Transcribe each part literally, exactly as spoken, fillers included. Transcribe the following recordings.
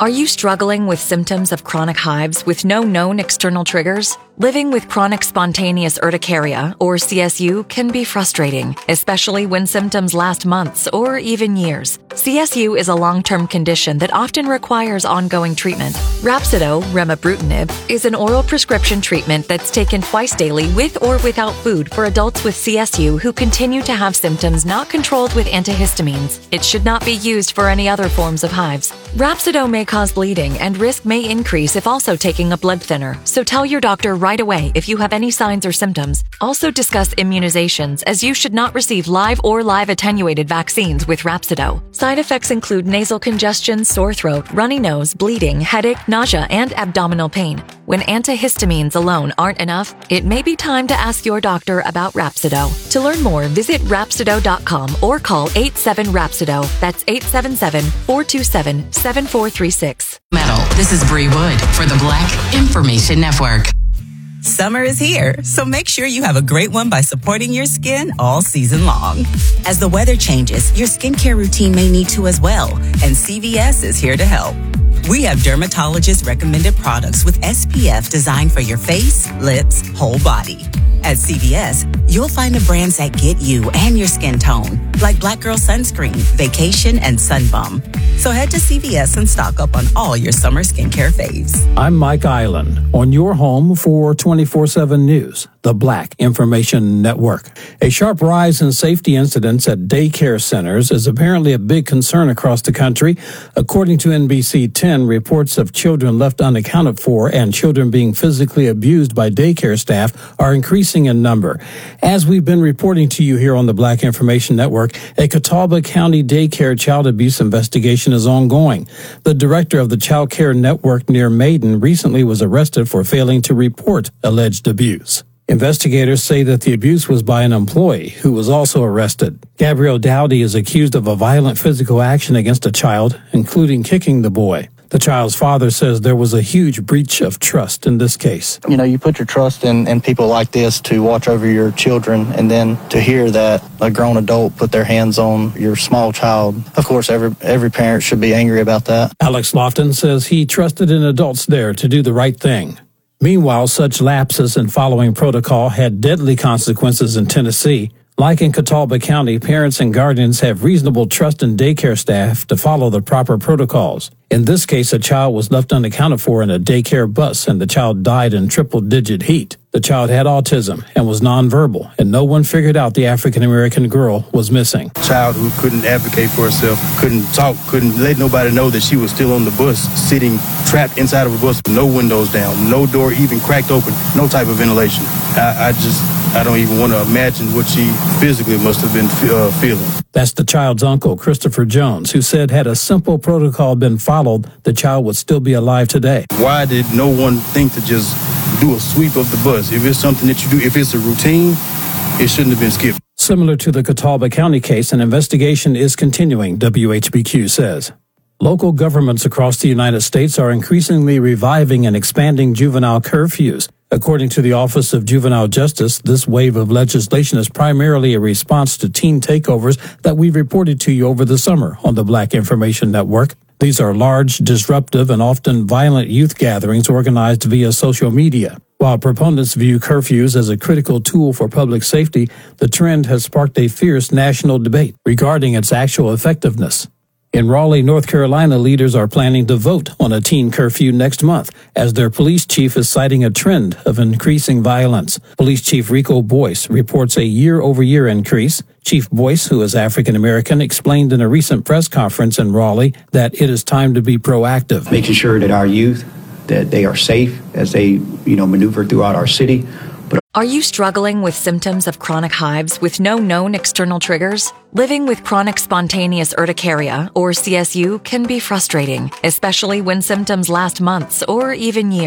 Are you struggling with symptoms of chronic hives with no known external triggers? Living with chronic spontaneous urticaria, or C S U, can be frustrating, especially when symptoms last months or even years. C S U is a long-term condition that often requires ongoing treatment. Rhapsido, remibrutinib, is an oral prescription treatment that's taken twice daily with or without food for adults with C S U who continue to have symptoms not controlled with antihistamines. It should not be used for any other forms of hives. Rhapsido may cause bleeding and risk may increase if also taking a blood thinner, so tell your doctor right away if you have any signs or symptoms. Also discuss immunizations, as you should not receive live or live attenuated vaccines with Rhapsido. Side effects include nasal congestion, sore throat, runny nose, bleeding, headache, nausea, and abdominal pain. When antihistamines alone aren't enough, it may be time to ask your doctor about Rhapsido. To learn more, visit Rhapsido dot com or call eight seven Rhapsido. That's eight seven seven, four two seven, seven four three six. Metal. This is Bree Wood for the Black Information Network. Summer is here, so make sure you have a great one by supporting your skin all season long. As the weather changes, your skincare routine may need to as well, and C V S is here to help. We have dermatologist-recommended products with S P F designed for your face, lips, whole body. At C V S, you'll find the brands that get you and your skin tone, like Black Girl Sunscreen, Vacation, and Sunbum. So head to C V S and stock up on all your summer skincare faves. I'm Mike Island, on your home for twenty-four seven News, the Black Information Network. A sharp rise in safety incidents at daycare centers is apparently a big concern across the country. According to N B C ten, reports of children left unaccounted for and children being physically abused by daycare staff are increasing in number. As we've been reporting to you here on the Black Information Network, a Catawba County daycare child abuse investigation is ongoing. The director of the Child Care Network near Maiden recently was arrested for failing to report alleged abuse. Investigators say that the abuse was by an employee who was also arrested. Gabrielle Dowdy is accused of a violent physical action against a child, including kicking the boy. The child's father says there was a huge breach of trust in this case. You know, you put your trust in, in people like this to watch over your children, and then to hear that a grown adult put their hands on your small child, of course, every every parent should be angry about that. Alex Lofton says he trusted in adults there to do the right thing. Meanwhile, such lapses in following protocol had deadly consequences in Tennessee. Like in Catawba County, parents and guardians have reasonable trust in daycare staff to follow the proper protocols. In this case, a child was left unaccounted for in a daycare bus, and the child died in triple-digit heat. The child had autism and was nonverbal, and no one figured out the African-American girl was missing. A child who couldn't advocate for herself, couldn't talk, couldn't let nobody know that she was still on the bus, sitting trapped inside of a bus with no windows down, no door even cracked open, no type of ventilation. I, I just, I don't even want to imagine what she physically must have been uh, feeling. That's the child's uncle, Christopher Jones, who said had a simple protocol been followed, the child would still be alive today. Why did no one think to just do a sweep of the bus? If it's something that you do, if it's a routine, it shouldn't have been skipped. Similar to the Catawba County case, an investigation is continuing, W H B Q says. Local governments across the United States are increasingly reviving and expanding juvenile curfews. According to the Office of Juvenile Justice, this wave of legislation is primarily a response to teen takeovers that we've reported to you over the summer on the Black Information Network. These are large, disruptive, and often violent youth gatherings organized via social media. While proponents view curfews as a critical tool for public safety, the trend has sparked a fierce national debate regarding its actual effectiveness. In Raleigh, North Carolina, leaders are planning to vote on a teen curfew next month, as their police chief is citing a trend of increasing violence. Police Chief Rico Boyce reports a year-over-year increase. Chief Boyce, who is African-American, explained in a recent press conference in Raleigh that it is time to be proactive. Making sure that our youth, that they are safe as they, you know, maneuver throughout our city. Are you struggling with symptoms of chronic hives with no known external triggers? Living with chronic spontaneous urticaria, or C S U, can be frustrating, especially when symptoms last months or even years.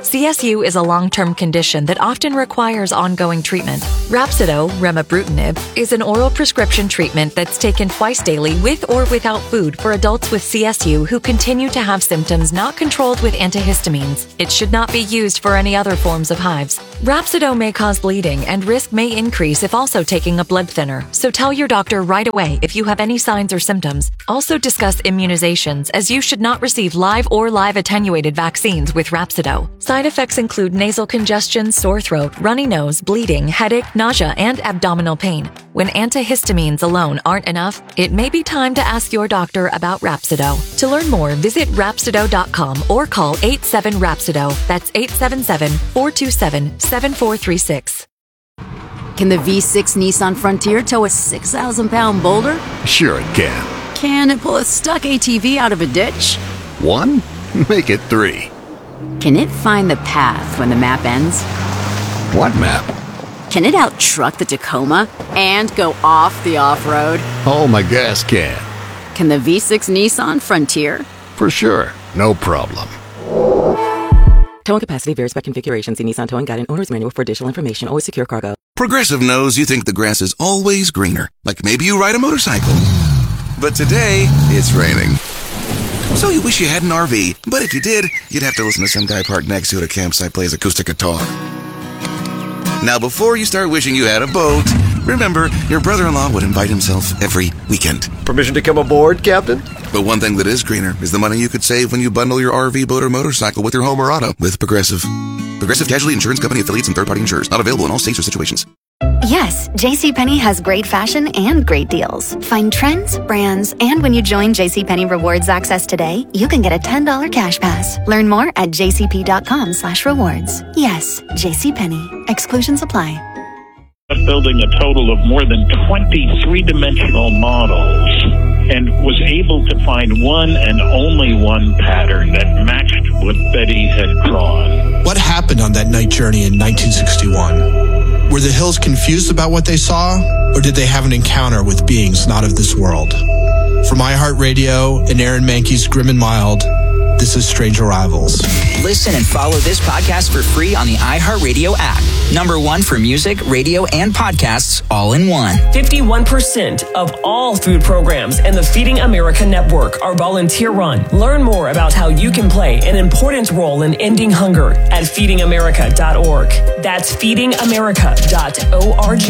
C S U is a long-term condition that often requires ongoing treatment. Rhapsido, remibrutinib, is an oral prescription treatment that's taken twice daily with or without food for adults with C S U who continue to have symptoms not controlled with antihistamines. It should not be used for any other forms of hives. Rhapsido may cause bleeding and risk may increase if also taking a blood thinner, so tell your doctor right away if you have any signs or symptoms. Also discuss immunizations, as you should not receive live or live attenuated vaccines with Rhapsido. Side effects include nasal congestion, sore throat, runny nose, bleeding, headache, nausea, and abdominal pain. When antihistamines alone aren't enough, it may be time to ask your doctor about Rhapsido. To learn more, visit Rhapsido dot com or call eight seven Rhapsido. That's eight seven seven, four two seven, seven four three six. Can the V six Nissan Frontier tow a six thousand pound boulder? Sure it can. Can it pull a stuck A T V out of a ditch? One? Make it three. Can it find the path when the map ends? What map? Can it out-truck the Tacoma and go off the off-road? Oh, my gas can. Can the V six Nissan Frontier? For sure. No problem. Towing capacity varies by configuration. See Nissan Towing Guide and Owner's Manual for additional information. Always secure cargo. Progressive knows you think the grass is always greener. Like maybe you ride a motorcycle. But today, it's raining. So you wish you had an R V. But if you did, you'd have to listen to some guy parked next to it at a campsite plays acoustic guitar. Now, before you start wishing you had a boat, remember, your brother-in-law would invite himself every weekend. Permission to come aboard, Captain? But one thing that is greener is the money you could save when you bundle your R V, boat, or motorcycle with your home or auto with Progressive. Progressive Casualty Insurance Company affiliates and third-party insurers. Not available in all states or situations. Yes, JCPenney has great fashion and great deals. Find trends, brands, and when you join JCPenney Rewards Access today, you can get a ten dollars cash pass. Learn more at jcp.com slash rewards. Yes, JCPenney. Exclusions apply. Building a total of more than twenty three-dimensional models and was able to find one and only one pattern that matched what Betty had drawn. What happened on that night journey in nineteen sixty-one? Were the Hills confused about what they saw, or did they have an encounter with beings not of this world? From iHeartRadio and Aaron Mahnke's Grim and Mild, this is Strange Arrivals. Listen and follow this podcast for free on the iHeartRadio app. Number one for music, radio, and podcasts all in one. fifty-one percent of all food programs in the Feeding America network are volunteer-run. Learn more about how you can play an important role in ending hunger at feeding america dot org. That's feeding america dot org.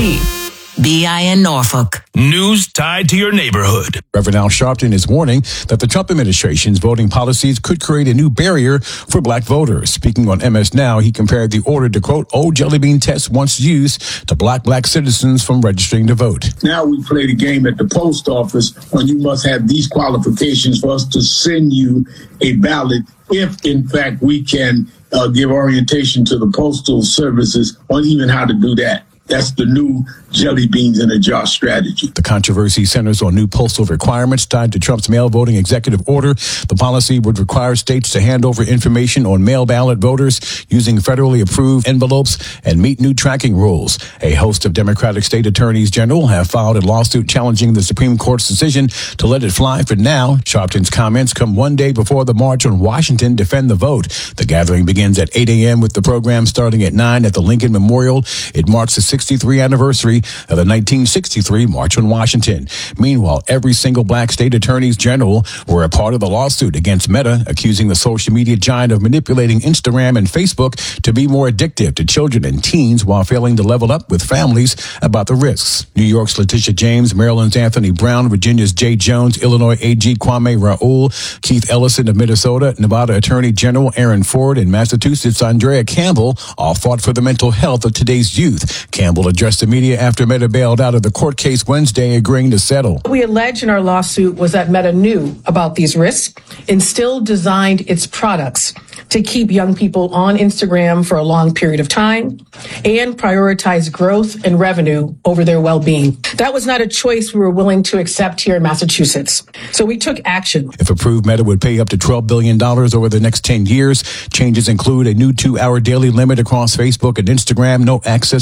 B I N Norfolk. News tied to your neighborhood. Reverend Al Sharpton is warning that the Trump administration's voting policies could create a new barrier for black voters. Speaking on M S Now, he compared the order to, quote, old jelly bean tests once used to block black citizens from registering to vote. Now we play the game at the post office when you must have these qualifications for us to send you a ballot if, in fact, we can uh, give orientation to the postal services on even how to do that. That's the new jelly beans in a jar strategy. The controversy centers on new postal requirements tied to Trump's mail voting executive order. The policy would require states to hand over information on mail ballot voters using federally approved envelopes and meet new tracking rules. A host of Democratic state attorneys general have filed a lawsuit challenging the Supreme Court's decision to let it fly for now. Sharpton's comments come one day before the March on Washington Defend the Vote. The gathering begins at eight a.m. with the program starting at nine at the Lincoln Memorial. It marks the sixty-third anniversary of the nineteen sixty-three March on Washington. Meanwhile, every single black state attorneys general were a part of the lawsuit against Meta, accusing the social media giant of manipulating Instagram and Facebook to be more addictive to children and teens while failing to level up with families about the risks. New York's Letitia James, Maryland's Anthony Brown, Virginia's Jay Jones, Illinois A G Kwame Raoul, Keith Ellison of Minnesota, Nevada Attorney General Aaron Ford, and Massachusetts Andrea Campbell all fought for the mental health of today's youth. Campbell addressed the media after Meta bailed out of the court case Wednesday, agreeing to settle. What we allege in our lawsuit was that Meta knew about these risks and still designed its products to keep young people on Instagram for a long period of time and prioritize growth and revenue over their well-being. That was not a choice we were willing to accept here in Massachusetts. So we took action. If approved, Meta would pay up to twelve billion dollars over the next ten years. Changes include a new two-hour daily limit across Facebook and Instagram, no access from midnight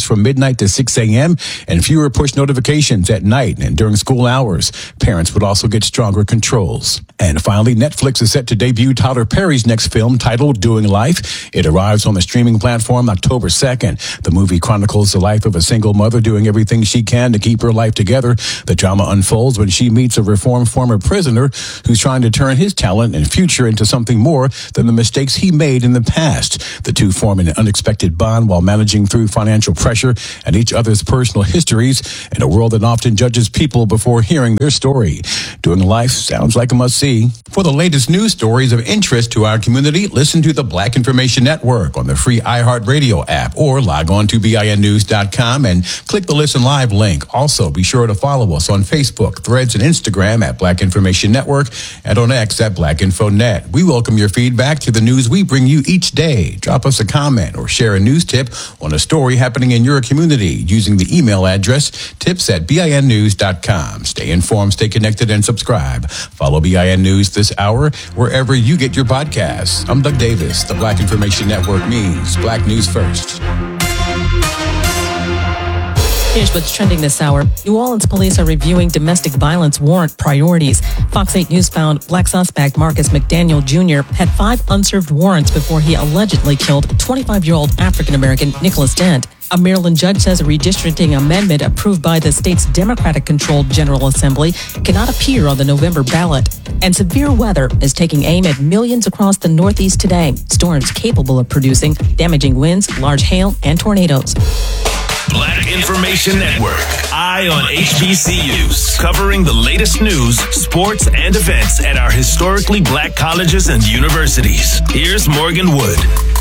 midnight to six a.m. and fewer push notifications at night and during school hours. Parents would also get stronger controls. And finally, Netflix is set to debut Tyler Perry's next film titled Doing Life. It arrives on the streaming platform October second. The movie chronicles the life of a single mother doing everything she can to keep her life together. The drama unfolds when she meets a reformed former prisoner who's trying to turn his talent and future into something more than the mistakes he made in the past. The two form an unexpected bond while managing through financial pressure and each other's personal histories in a world that often judges people before hearing their story. Doing Life sounds like a must-see. For the latest news stories of interest to our community, listen to the Black Information Network on the free iHeartRadio app or log on to B I N news dot com and click the Listen Live link. Also, be sure to follow us on Facebook, Threads, and Instagram at Black Information Network and on X at Black Info Net. We welcome your feedback to the news we bring you each day. Drop us a comment or share a news tip on a story happening in your community using the email address tips at B I N news dot com. Stay informed, stay connected, and subscribe. Follow B I N News this hour wherever you get your podcasts. I'm Doug Davis. The Black Information Network means Black News First. Here's what's trending this hour. New Orleans police are reviewing domestic violence warrant priorities. Fox eight News found black suspect Marcus McDaniel Junior had five unserved warrants before he allegedly killed twenty-five-year-old African-American Nicholas Dent. A Maryland judge says a redistricting amendment approved by the state's Democratic-controlled General Assembly cannot appear on the November ballot. And severe weather is taking aim at millions across the Northeast today. Storms capable of producing damaging winds, large hail, and tornadoes. Black Information Network, Eye on H B C Us, covering the latest news, sports, and events at our historically black colleges and universities. Here's Morgan Wood.